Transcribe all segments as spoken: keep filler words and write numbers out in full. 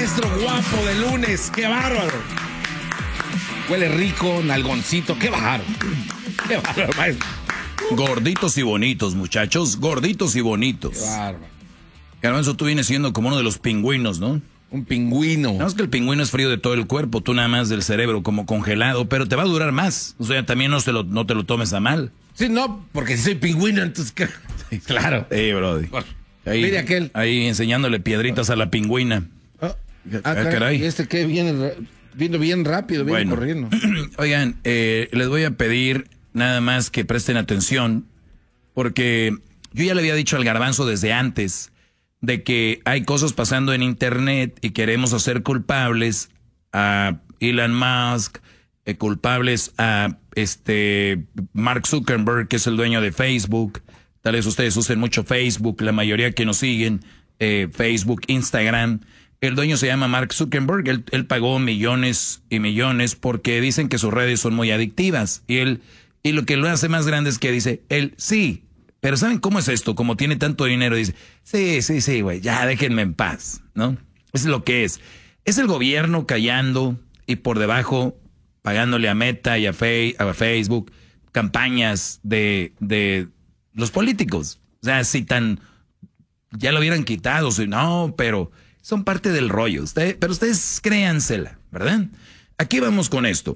maestro guapo de lunes. ¡Qué bárbaro! Huele rico, nalgoncito. ¡Qué bárbaro! ¡Qué bárbaro, maestro! Gorditos y bonitos, muchachos. Gorditos y bonitos. ¡Qué bárbaro! Garbanzo, tú vienes siendo como uno de los pingüinos, ¿no? Un pingüino. No, es que el pingüino es frío de todo el cuerpo, tú nada más del cerebro, como congelado, pero te va a durar más. O sea, también no, se lo, no te lo tomes a mal. Sí, no, porque si soy pingüino, entonces... ¿qué? Claro. Sí, brody. Ahí, Mire aquel. Ahí enseñándole piedritas a la pingüina. Oh, ah, ah, caray. caray. Y este que viene, viene bien rápido, viene Bueno. corriendo. Oigan, eh, les voy a pedir nada más que presten atención, porque yo ya le había dicho al Garbanzo desde antes de que hay cosas pasando en internet y queremos hacer culpables a Elon Musk, eh, culpables a este Mark Zuckerberg, que es el dueño de Facebook. Tal vez ustedes usen mucho Facebook, la mayoría que nos siguen, eh, Facebook, Instagram. El dueño se llama Mark Zuckerberg, él, él pagó millones y millones porque dicen que sus redes son muy adictivas. Y él, y lo que lo hace más grande es que dice, él sí. Pero ¿saben cómo es esto? Como tiene tanto dinero, dice, sí, sí, sí, güey, ya déjenme en paz, ¿no? Es lo que es. Es el gobierno callando y por debajo pagándole a Meta y a, Fe, a Facebook campañas de, de los políticos. O sea, si tan, ya lo hubieran quitado, si no, pero son parte del rollo. Usted, pero ustedes créansela, ¿verdad? Aquí vamos con esto.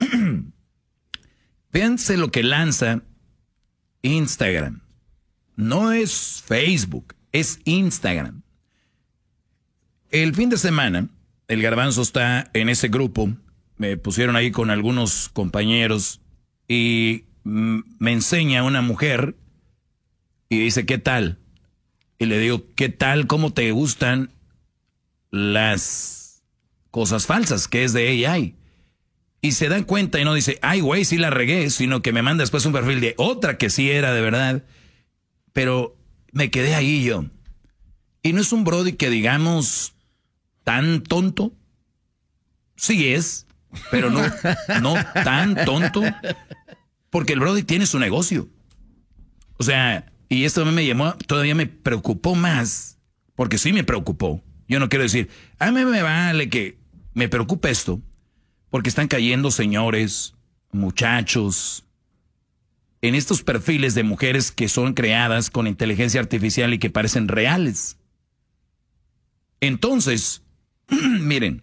Véanse lo que lanza Instagram. No es Facebook, es Instagram. El fin de semana, el Garbanzo está en ese grupo. Me pusieron ahí con algunos compañeros y mm, me enseña una mujer y dice, ¿qué tal? Y le digo, ¿qué tal? ¿Cómo te gustan las cosas falsas que es de A I? Y se dan cuenta y no dice, ay, güey, sí la regué, sino que me manda después un perfil de otra que sí era de verdad. Pero me quedé ahí yo. Y no es un brody que digamos tan tonto. Sí es, pero no, no tan tonto. Porque el brody tiene su negocio. O sea, y esto a mí me llamó, todavía me preocupó más. Porque sí me preocupó. Yo no quiero decir, a mí me vale que me preocupe esto. Porque están cayendo señores, muchachos, en estos perfiles de mujeres que son creadas con inteligencia artificial y que parecen reales. Entonces, miren,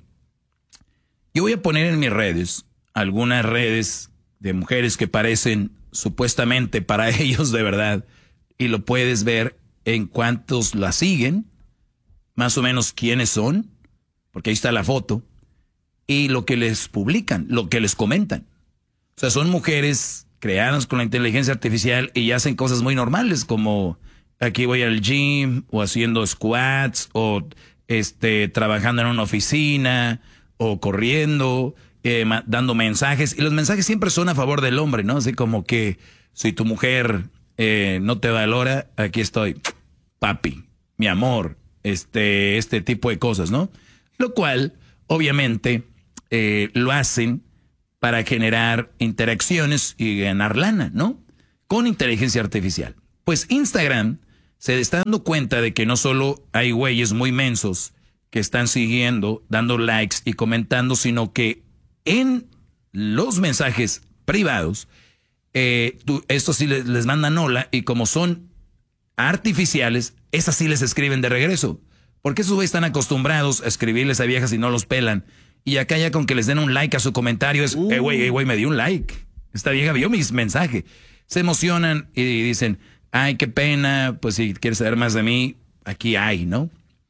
yo voy a poner en mis redes algunas redes de mujeres que parecen supuestamente para ellos de verdad, y lo puedes ver en cuántos la siguen, más o menos quiénes son, porque ahí está la foto, y lo que les publican, lo que les comentan. O sea, son mujeres creadas con la inteligencia artificial y hacen cosas muy normales, como aquí voy al gym, o haciendo squats, o este trabajando en una oficina, o corriendo, eh, ma- dando mensajes. Y los mensajes siempre son a favor del hombre, ¿no? Así como que si tu mujer eh, no te valora, aquí estoy, papi, mi amor, este, este tipo de cosas, ¿no? Lo cual, obviamente, eh, lo hacen para generar interacciones y ganar lana, ¿no? Con inteligencia artificial. Pues Instagram se está dando cuenta de que no solo hay güeyes muy mensos que están siguiendo, dando likes y comentando, sino que en los mensajes privados, eh, tú, estos sí les, les mandan hola, y como son artificiales, esas sí les escriben de regreso. Porque esos güeyes están acostumbrados a escribirles a viejas y no los pelan. Y acá ya con que les den un like a su comentario es, uh. eh, güey, eh, güey, me dio un like. Esta vieja vio mi mensaje. Se emocionan y dicen, ay, qué pena, pues si quieres saber más de mí, aquí hay, ¿no?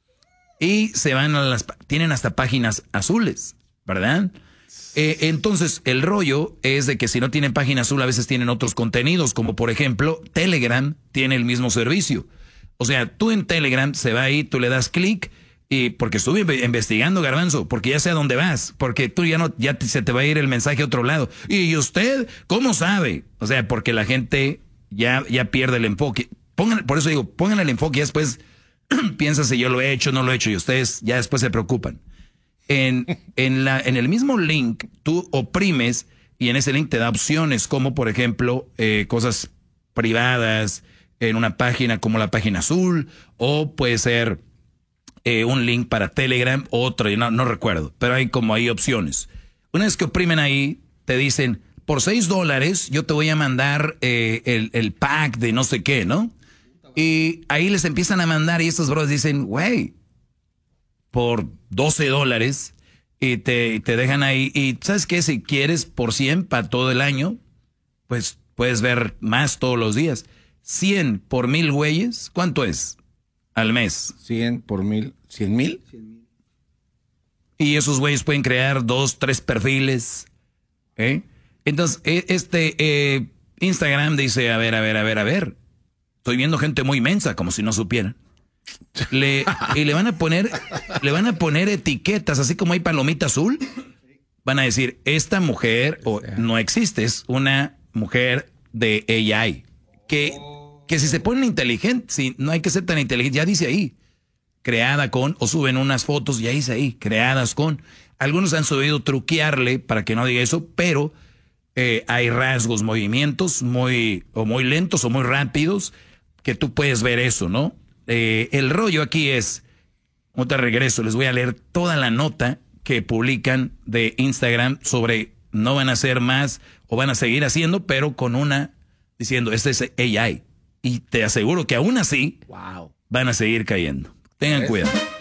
Y se van a las, tienen hasta páginas azules, ¿verdad? Eh, entonces, el rollo es de que si no tienen página azul, a veces tienen otros contenidos, como por ejemplo, Telegram tiene el mismo servicio. O sea, tú en Telegram se va ahí, tú le das clic, y porque estuve investigando, Garbanzo, porque ya sé a dónde vas, porque tú ya no, ya te, se te va a ir el mensaje a otro lado. ¿Y usted cómo sabe? O sea, porque la gente ya, ya pierde el enfoque. Pongan, por eso digo, pongan el enfoque y después piensa si yo lo he hecho o no lo he hecho, y ustedes ya después se preocupan. En, en, la, en el mismo link, tú oprimes y en ese link te da opciones como, por ejemplo, eh, cosas privadas en una página como la página azul, o puede ser eh, un link para Telegram, otro, no, no recuerdo, pero hay como ahí opciones. Una vez que oprimen ahí, te dicen, por seis dólares yo te voy a mandar eh, el, el pack de no sé qué, ¿no? Y ahí les empiezan a mandar y estos bros dicen, güey, por doce dólares y te, te dejan ahí. Y ¿sabes qué? Si quieres por cien para todo el año, pues puedes ver más todos los días. cien por mil güeyes, ¿cuánto es al mes? cien por mil, cien mil. Y esos güeyes pueden crear dos, tres perfiles. ¿eh? Entonces, este eh, Instagram dice, a ver, a ver, a ver, a ver. Estoy viendo gente muy mensa, como si no supieran. Le, y le van a poner, le van a poner etiquetas, así como hay palomita azul. Van a decir, esta mujer o, no existe, es una mujer de A I. Que, que si se ponen inteligentes, si no hay que ser tan inteligente, ya dice ahí, creada con, o suben unas fotos, ya dice ahí, creadas con. Algunos han subido truquearle para que no diga eso, pero eh, hay rasgos, movimientos muy, o muy lentos o muy rápidos, que tú puedes ver eso, ¿no? Eh, el rollo aquí es, otra regreso, les voy a leer toda la nota que publican de Instagram sobre no van a hacer más o van a seguir haciendo, pero con una diciendo, este es A I. Y te aseguro que aún así wow. van a seguir cayendo. Tengan cuidado.